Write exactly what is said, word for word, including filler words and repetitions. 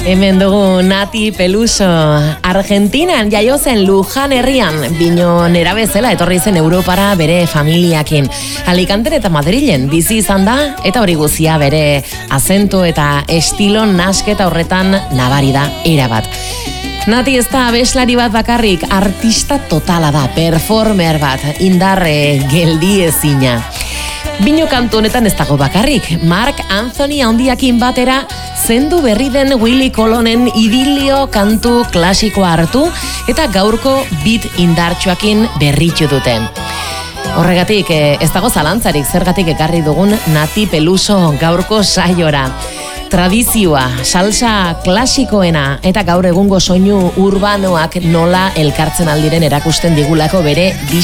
Hemen dugu Nati Peluso, Argentinan jaio zen Lujan herrian, bino nera bezala etorri zen Europara bere familiakin. Alicanten eta Madrilen bizi izan da, eta hori guzia bere azento eta estilo nasketa horretan nabari da erabat. Nati ez da abeslari bat bakarrik, artista totala da, performer bat, indarre geldi ezina. Bino kantu honetan ez dago bakarrik, Mark Anthony handiakin batera zendu berri den Willy Colonen idilio kantu klasikoa hartu eta gaurko beat indartsuakin berritu duten. Horregatik ez dago zalantzarik zergatik ekarri dugun Nati Peluso gaurko saiora. Tradizioa, salsa klasikoena eta gaur egungo soinu urbanoak nola elkartzen aldiren erakusten digulako bere